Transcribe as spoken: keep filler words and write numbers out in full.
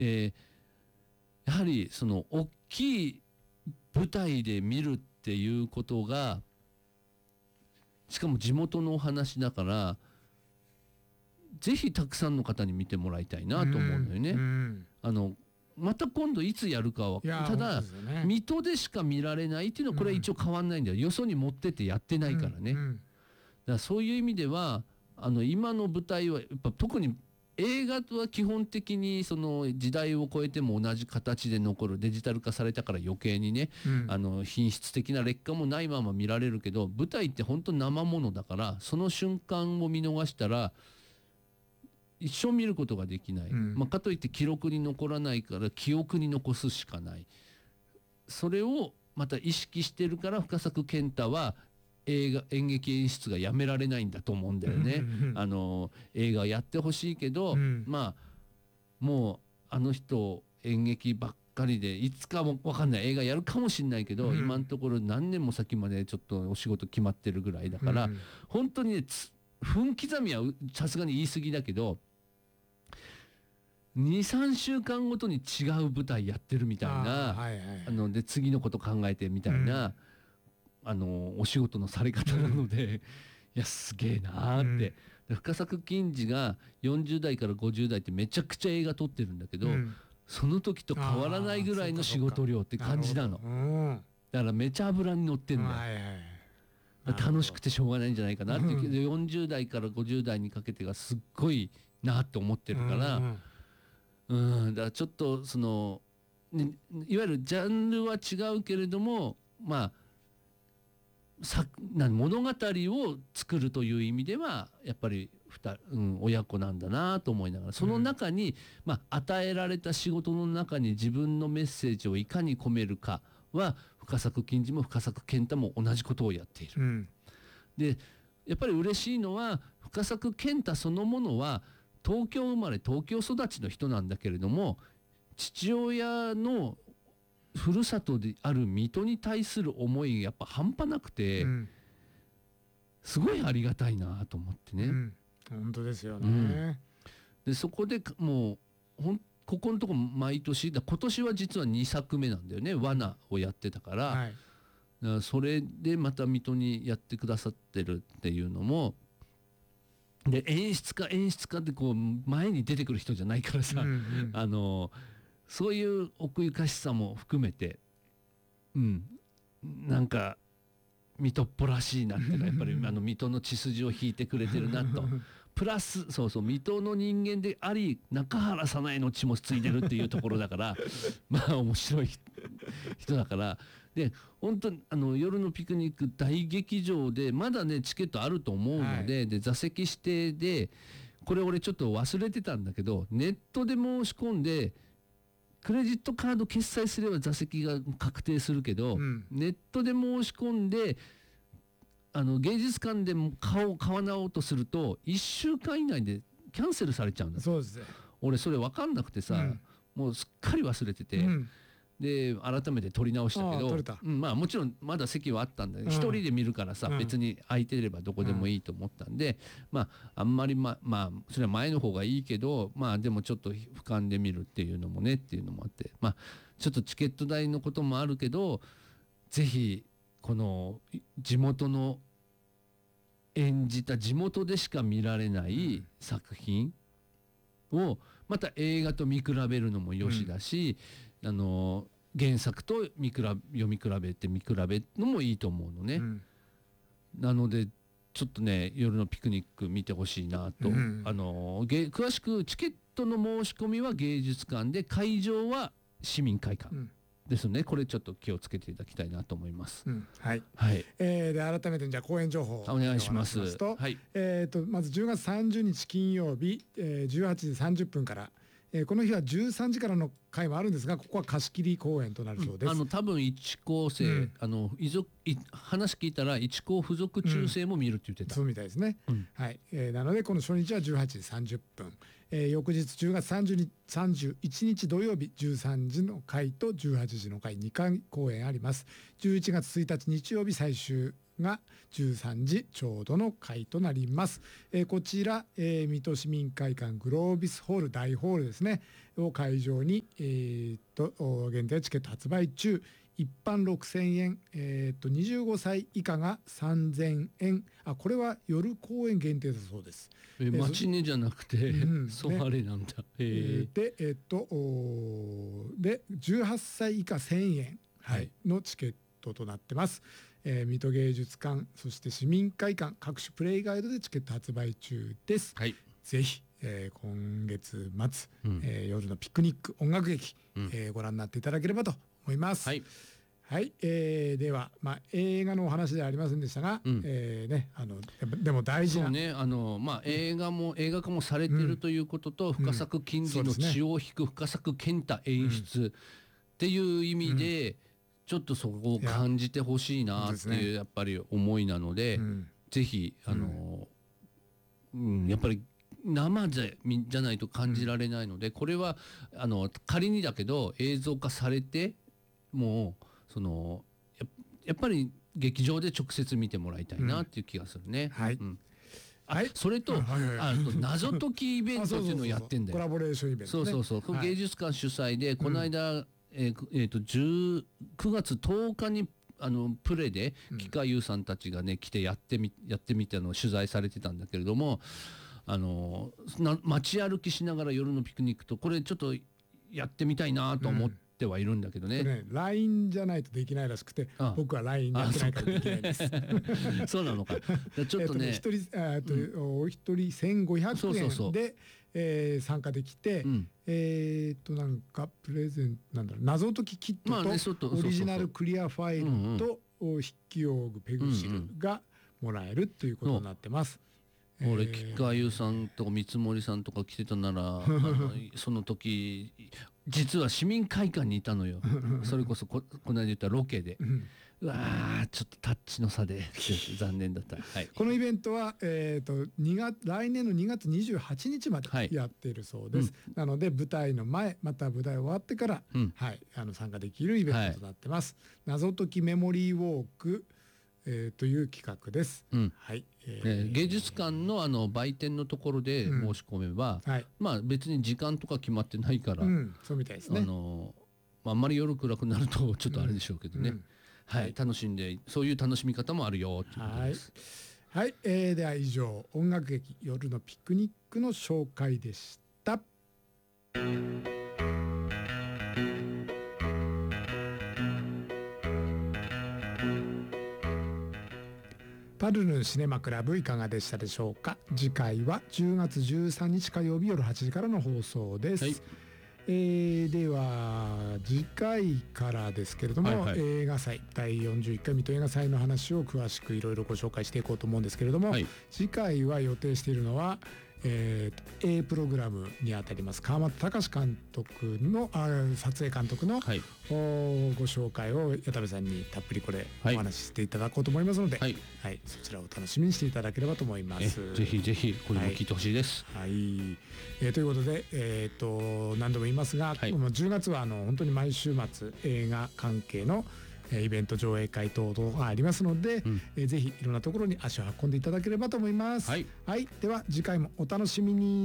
えー、やはりその大きい舞台で見るっていうことが、しかも地元のお話だからぜひたくさんの方に見てもらいたいなと思うんだよね。 うんうん、 あのまた今度いつやるかはただ、ね、水戸でしか見られないっていうのはこれは一応変わんないんだよ、うん、よそに持ってってやってないからね、うんうん、だからそういう意味ではあの今の舞台はやっぱ特に映画は基本的にその時代を超えても同じ形で残る、デジタル化されたから余計にね、うん、あの品質的な劣化もないまま見られるけど、舞台って本当生ものだからその瞬間を見逃したら一生見ることができない、うん、まあ、かといって記録に残らないから記憶に残すしかない。それをまた意識してるから深作健太は映画演劇演出がやめられないんだと思うんだよね。あの映画やってほしいけど、うん、まあもうあの人演劇ばっかりでいつかも分かんない映画やるかもしれないけど、うん、今のところ何年も先までちょっとお仕事決まってるぐらいだから、うん、本当にね分刻みはさすがに言い過ぎだけどにさんしゅうかんごとに違う舞台やってるみたいな、あ、はいはい、あので次のこと考えてみたいな、うん、あのお仕事のされ方なので、うん、いやすげえなーって、うん、深作欣二がよんじゅう代からごじゅう代ってめちゃくちゃ映画撮ってるんだけど、うん、その時と変わらないぐらいの仕事量って感じなの。だからめちゃ油に乗ってんだよ、はいはい、楽しくてしょうがないんじゃないかなっていうけど、よんじゅう代からごじゅう代にかけてがすっごいなって思ってるから、うんうん、だからちょっとその、ね、いわゆるジャンルは違うけれども、まあさな物語を作るという意味ではやっぱりふた、うん、親子なんだなと思いながら、その中に、うん、まあ、与えられた仕事の中に自分のメッセージをいかに込めるかは深作欣二も深作健太も同じことをやっている、うん、でやっぱり嬉しいのは深作健太そのものは東京生まれ東京育ちの人なんだけれども、父親のふるさとである水戸に対する思いがやっぱ半端なくて、うん、すごいありがたいなと思ってね、うん、 本当ですよね、うん、 でそこでもうほんここのとこ毎年だ今年は実はにさくめなんだよね、罠をやってたから、はい、だからそれでまた水戸にやってくださってるっていうのもで、演出家演出家ってこう前に出てくる人じゃないからさ、うんうん、あのそういう奥ゆかしさも含めて、うん、なんか水戸っぽらしいなってやっぱりあの水戸の血筋を引いてくれてるなとプラスそうそう水戸の人間であり中原早苗の血も継いでるっていうところだからまあ面白い人だから。で本当あの夜のピクニック大劇場でまだねチケットあると思うので、はい、で座席指定でこれ俺ちょっと忘れてたんだけどネットで申し込んでクレジットカード決済すれば座席が確定するけど、うん、ネットで申し込んであの芸術館でも買おう買わなおうとするといっしゅうかん以内でキャンセルされちゃうんだ。 そうですね。 俺それ分かんなくてさ、うん、もうすっかり忘れてて、うん、で改めて撮り直したけど、うん、まあもちろんまだ席はあったんで一、うん、人で見るからさ、うん、別に空いてればどこでもいいと思ったんで、うん、まああんまりままあそれは前の方がいいけどまあでもちょっと俯瞰で見るっていうのもねっていうのもあってまあちょっとチケット代のこともあるけどぜひこの地元の演じた地元でしか見られない作品をまた映画と見比べるのもよしだし、うん、あの原作と見比べ読み比べて見比べるのもいいと思うのね、うん、なのでちょっとね夜のピクニック見てほしいなと、うん、あの詳しくチケットの申し込みは芸術館で会場は市民会館、うんですね。これちょっと気をつけていただきたいなと思います。 うん、はい。 はい。 えー、で改めてじゃあ公演情報をお願いします。 ますと、 はい。 えっ、とまずじゅうがつさんじゅうにち金曜日、えー、じゅうはちじさんじゅっぷんから、えー、この日はじゅうさんじからの回もあるんですが、ここは貸し切り公演となるそうです。うん、 あの多分一校生、うん、あの遺族い話聞いたら一校付属中生も見るって言ってた。 うん、そうみたいですね。うん、はい。えー、なのでこの初日はじゅうはちじさんじゅっぷん。えー、翌日じゅうがつさんじゅういちにち土曜日じゅうさんじの回とじゅうはちじの回にかい公演あります。じゅういちがつついたち日曜日最終がじゅうさんじちょうどの回となります。えー、こちら、えー、水戸市民会館グロービスホール大ホールですねを会場に、えー、っと現在チケット発売中。一般ろくせんえん、えー、とにじゅうごさい以下がさんぜんえん。あ、これは夜公演限定だそうです。 えー、マチネじゃなくて、うん、ソワレなんだ。 えー、で、えっ、ー、とでじゅうはっさい以下せんえん、はい、のチケットとなってます。えー、水戸芸術館そして市民会館各種プレイガイドでチケット発売中です。 はい、 ぜひ、えー、今月末、うんえー、夜のピクニック音楽劇、うんえー、ご覧になっていただければと思います。 はいはい、えー、では、まあ、映画のお話ではありませんでしたが、うんえーね、あのでも大事なそうねあの、まあ、映画も、うん、映画化もされてるということと、うん、深作金次の血を引く深作健太演出っていう意味で、うん、ちょっとそこを感じてほしいなっていうやっぱり思いなので、うん、ぜひあの、うんうん、やっぱり生じゃないと感じられないので、これはあの仮にだけど映像化されてもうその や, やっぱり劇場で直接見てもらいたいなっていう気がするね。 うん、はい、 うんあはい、それと、うんはいはいはい、あと謎解きイベントっていうのをやってんだよ。 コラボレーションイベント、ね、 そうそうそう、はい、芸術館主催でこの間、うんえーえー、とくがつとおかにあのプレで木川優さんたちがね来てやってみやってみたのを取材されてたんだけれども、あのな街歩きしながら夜のピクニックとこれちょっとやってみたいなと思って。うんてはいるんだけどね。 ね、ライン じゃないとできないらしくて、ああ僕は ライン やってないからできないです。 そうなのか。ちょっとね、 一、ね、人あと、うん、お一人せんごひゃくえんでそうそうそう、えー、参加できて、うん、えっとなんかプレゼンなんだろう謎解きキットと、まあね、オリジナルクリアファイルと筆記用具ペグシルがもらえるということになってます。 うんうん、俺吉川優さんとか三森さんとか来てたならあのその時実は市民会館にいたのよ。それこそ こ, この間言ったロケで、うん、うわーちょっとタッチの差で残念だった、はい、 このイベントは、えー、とにがつ来年のにがつにじゅうはちにちまでやっているそうです、はいうん、なので舞台の前また舞台終わってから、うんはい、あの参加できるイベントとなってます、はい、謎解きメモリーウォークえー、という企画です、うんはいえーね、芸術館 の, あの売店のところで申し込めば、うんはいまあ、別に時間とか決まってないから、うん、 そうみたいですね。 あの、まあ、あんまり夜暗くなるとちょっとあれでしょうけどね、うんうんはいはい、楽しんでそういう楽しみ方もあるよということです。 はい、はいえー、では以上音楽劇夜のピクニックの紹介でした。パルルンシネマクラブいかがでしたでしょうか。次回はじゅうがつじゅうさんにち火曜日夜はちじからの放送です、はいえー、では次回からですけれども、はいはい、映画祭だいよんじゅういっかい水戸映画祭の話を詳しくいろいろご紹介していこうと思うんですけれども、はい、次回は予定しているのはえー、A プログラムにあたります川俣隆監督のあ撮影監督の、はい、ご紹介を矢田部さんにたっぷりこれお話ししていただこうと思いますので、はいはい、そちらを楽しみにしていただければと思います。 ぜひぜひこれも聞いてほしいです。 はい、はいえー、ということで、えー、と何度も言いますが、はい、じゅうがつはあの本当に毎週末映画関係のイベント上映会等々がありますので、うん、えー、ぜひいろんなところに足を運んでいただければと思います。はい、はい、では次回もお楽しみに。